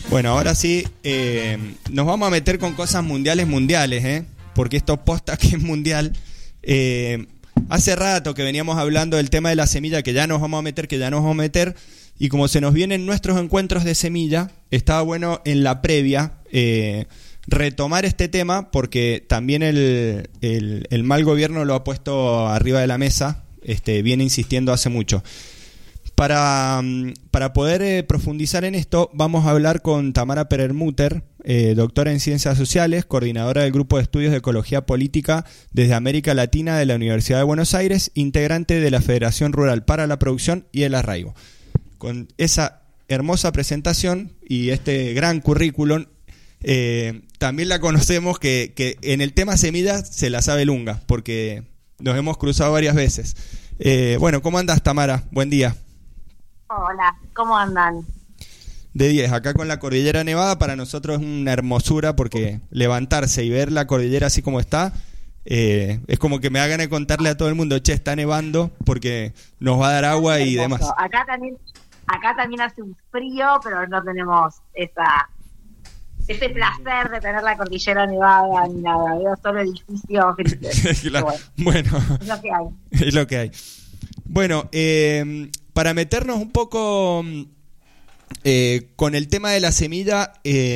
Bueno, ahora sí, nos vamos a meter con cosas mundiales, porque esto posta que es mundial. Hace rato que veníamos hablando del tema de la semilla, que ya nos vamos a meter, y como se nos vienen nuestros encuentros de semilla, estaba bueno en la previa retomar este tema, porque también el mal gobierno lo ha puesto arriba de la mesa, viene insistiendo hace mucho. Para poder profundizar en esto, vamos a hablar con Tamara Perlmutter, doctora en Ciencias Sociales, coordinadora del Grupo de Estudios de Ecología Política desde América Latina de la Universidad de Buenos Aires, integrante de la Federación Rural para la Producción y el Arraigo. Con esa hermosa presentación y este gran currículum, también la conocemos que en el tema semillas se la sabe lunga, porque nos hemos cruzado varias veces. Bueno, ¿cómo andas, Tamara? Buen día. Hola, ¿cómo andan? De 10, acá con la Cordillera Nevada para nosotros es una hermosura, porque levantarse y ver la cordillera así como está, es como que me hagan de contarle a todo el mundo, che, está nevando, porque nos va a dar agua y demás. Acá también hace un frío, pero no tenemos ese placer de tener la Cordillera Nevada ni nada, veo solo edificios grises. Claro. Bueno, es lo que hay. Es lo que hay. Bueno, para meternos un poco con el tema de la semilla,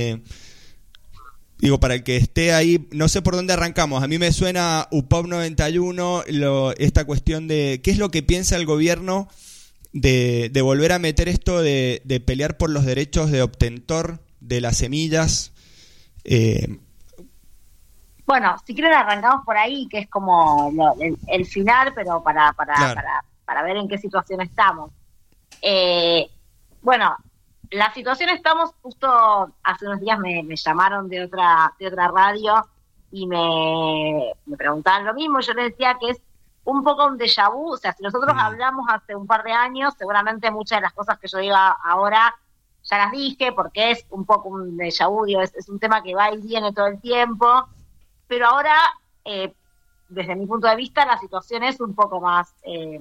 para el que esté ahí, no sé por dónde arrancamos. A mí me suena UPOP 91, esta cuestión de qué es lo que piensa el gobierno de volver a meter esto de pelear por los derechos de obtentor de las semillas. Bueno, si quieren arrancamos por ahí, que es como el final, pero para ver en qué situación estamos. Bueno, la situación estamos, justo hace unos días me llamaron de otra radio y me preguntaban lo mismo. Yo les decía que es un poco un déjà vu. O sea, si nosotros hablamos hace un par de años, seguramente muchas de las cosas que yo digo ahora ya las dije, porque es un poco un déjà vu, es un tema que va y viene todo el tiempo, pero ahora, desde mi punto de vista, la situación es un poco más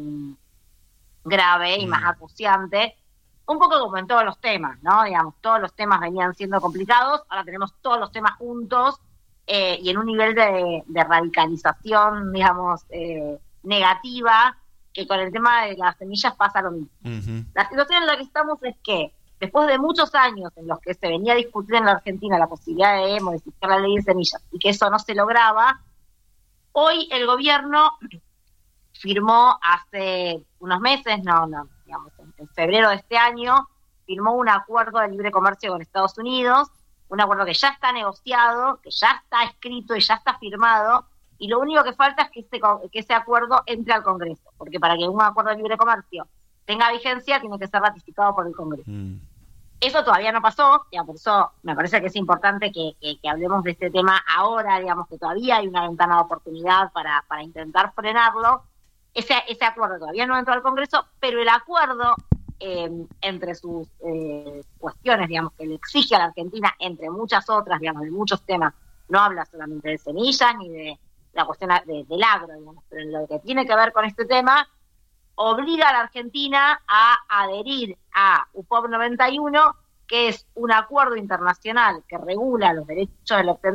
grave y más acuciante, un poco como en todos los temas, ¿no? Digamos, todos los temas venían siendo complicados, ahora tenemos todos los temas juntos y en un nivel de radicalización, digamos, negativa, que con el tema de las semillas pasa lo mismo. Uh-huh. La situación en la que estamos es que después de muchos años en los que se venía discutiendo en la Argentina la posibilidad de modificar la ley de semillas y que eso no se lograba, hoy el gobierno firmó hace unos meses, digamos, en febrero de este año, firmó un acuerdo de libre comercio con Estados Unidos, un acuerdo que ya está negociado, que ya está escrito y ya está firmado, y lo único que falta es que ese acuerdo entre al Congreso, porque para que un acuerdo de libre comercio tenga vigencia tiene que ser ratificado por el Congreso. Eso todavía no pasó, por eso me parece que es importante que hablemos de este tema ahora, digamos que todavía hay una ventana de oportunidad para intentar frenarlo. Ese acuerdo todavía no entró al Congreso, pero el acuerdo, entre sus cuestiones, digamos, que le exige a la Argentina, entre muchas otras, digamos, de muchos temas, no habla solamente de semillas ni de la cuestión del agro, digamos, pero en lo que tiene que ver con este tema, obliga a la Argentina a adherir a UPOP 91, que es un acuerdo internacional que regula los derechos del obtentor